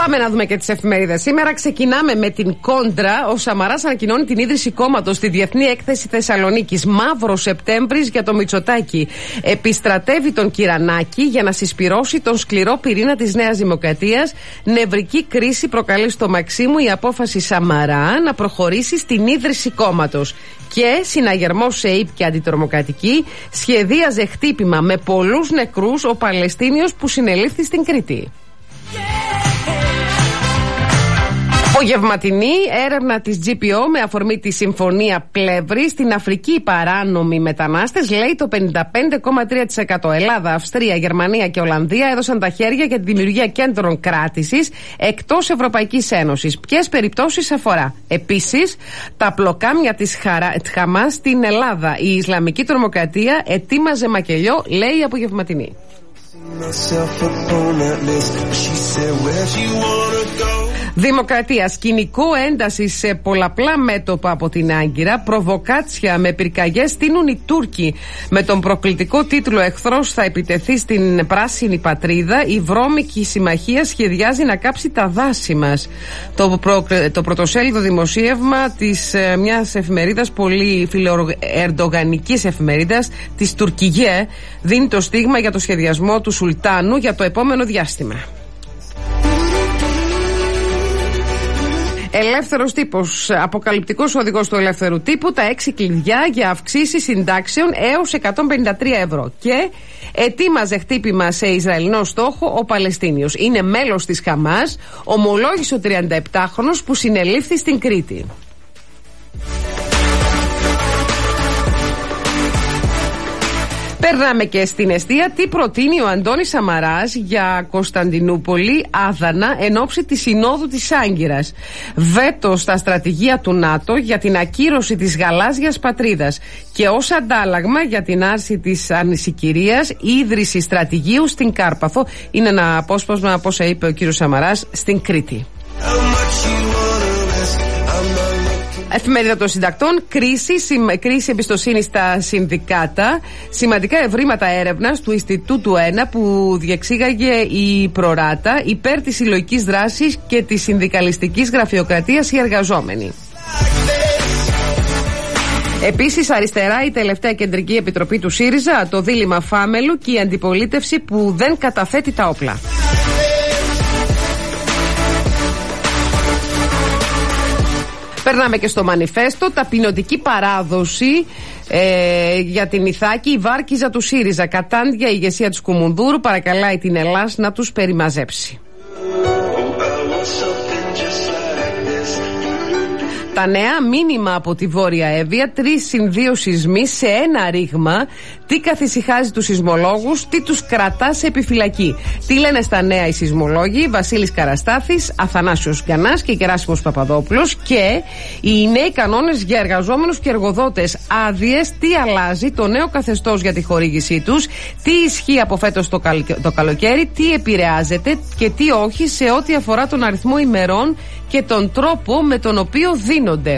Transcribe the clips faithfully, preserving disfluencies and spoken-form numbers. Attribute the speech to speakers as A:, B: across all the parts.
A: Πάμε να δούμε και τις εφημερίδες. Σήμερα ξεκινάμε με την Κόντρα. Ο Σαμαράς ανακοινώνει την ίδρυση κόμματος στη Διεθνή Έκθεση Θεσσαλονίκης. Μαύρο Σεπτέμβρης για το Μητσοτάκη. Επιστρατεύει τον Κυρανάκη για να συσπυρώσει τον σκληρό πυρήνα της Νέας Δημοκρατίας. Νευρική κρίση προκαλεί στο Μαξίμου η απόφαση Σαμαρά να προχωρήσει στην ίδρυση κόμματος. Και συναγερμός σε ΕΙΠ και αντιτρομοκρατική, σχεδίαζε χτύπημα με πολλούς νεκρούς ο Παλαιστίνιος που συνελήφθη στην Κρήτη. Απογευματινή έρευνα της τζι πι ο με αφορμή τη συμφωνία Πλεύρη στην Αφρική. Οι παράνομοι μετανάστες, λέει, το πενήντα πέντε κόμμα τρία τοις εκατό. Ελλάδα, Αυστρία, Γερμανία και Ολλανδία έδωσαν τα χέρια για τη δημιουργία κέντρων κράτησης εκτός Ευρωπαϊκής Ένωσης. Ποιες περιπτώσεις αφορά? Επίσης, τα πλοκάμια της Χαμάς στην Ελλάδα. Η Ισλαμική τρομοκρατία ετοίμαζε μακελιό, λέει η Απογευματινή. Δημοκρατία. Σκηνικό ένταση σε πολλαπλά μέτωπα από την Άγκυρα. Προβοκάτσια με πυρκαγιές στείνουν οι Τούρκοι. Με τον προκλητικό τίτλο «Εχθρός θα επιτεθεί στην πράσινη πατρίδα», η βρώμικη συμμαχία σχεδιάζει να κάψει τα δάση μας. Το, προ, το πρωτοσέλιδο δημοσίευμα της ε, μιας εφημερίδας, πολύ φιλοερντογανικής εφημερίδας, της Τουρκιγέ, δίνει το στίγμα για το σχεδιασμό του Σουλτάνου για το επόμενο διάστημα. Ελεύθερος τύπος. Αποκαλυπτικός οδηγός του ελεύθερου τύπου. Τα έξι κλειδιά για αυξήσεις συντάξεων έως εκατόν πενήντα τρία ευρώ. Και ετοίμαζε χτύπημα σε Ισραηλινό στόχο ο Παλαιστίνιος. Είναι μέλος της Χαμάς. Ομολόγησε ο τριανταεπτάχρονος που συνελήφθη στην Κρήτη. Περνάμε και στην εστία. Τι προτείνει ο Αντώνης Σαμαράς για Κωνσταντινούπολη, Άδανα, εν ώψη της Συνόδου της Άγκυρας. Βέτο στα στρατηγία του ΝΑΤΟ για την ακύρωση της γαλάζιας πατρίδας. Και ως αντάλλαγμα για την άρση της ανησυχηρίας, ίδρυση στρατηγίου στην Κάρπαθο. Είναι ένα απόσπασμα από όσα είπε ο κύριος Σαμαράς στην Κρήτη. Εφημερίδα των Συντακτών. Κρίση, συμ, κρίση εμπιστοσύνη στα συνδικάτα. Σημαντικά ευρήματα έρευνας του Ινστιτούτου ένα που διεξήγαγε η Προράτα υπέρ της συλλογικής δράσης και της συνδικαλιστικής γραφειοκρατίας οι εργαζόμενοι. Επίσης, αριστερά, η τελευταία κεντρική επιτροπή του ΣΥΡΙΖΑ, το δίλημμα Φάμελου και η αντιπολίτευση που δεν καταθέτει τα όπλα. Περνάμε και στο Μανιφέστο. Ταπεινωτική παράδοση ε, για την Ιθάκη, η Βάρκιζα του ΣΥΡΙΖΑ. Κατάντια, η ηγεσία της Κουμουνδούρου παρακαλάει την Ελλάς να τους περιμαζέψει. Τα νέα, μήνυμα από τη Βόρεια Εύβοια, τρεις συν δύο σεισμοί σε ένα ρήγμα. Τι καθησυχάζει τους σεισμολόγους, τι τους κρατά σε επιφυλακή. Τι λένε στα νέα οι σεισμολόγοι? Βασίλης Καραστάθης, Αθανάσιος Γκανάς και Γεράσιμος Παπαδόπουλος. Και οι νέοι κανόνες για εργαζόμενους και εργοδότες. Άδειες, τι αλλάζει, το νέο καθεστώς για τη χορήγησή τους, τι ισχύει από φέτος το, καλ, το καλοκαίρι, τι επηρεάζεται και τι όχι σε ό,τι αφορά τον αριθμό ημερών και τον τρόπο με τον οποίο δίνονται.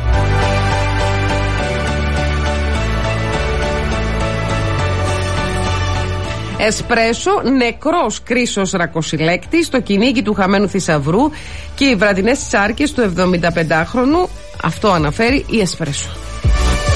A: Εσπρέσο, νεκρός Κρίσος Ρακοσυλέκτης στο κυνήγι του χαμένου θησαυρού και οι βραδινές τσάρκες του εβδομηνταπεντάχρονου. Αυτό αναφέρει η Εσπρέσο.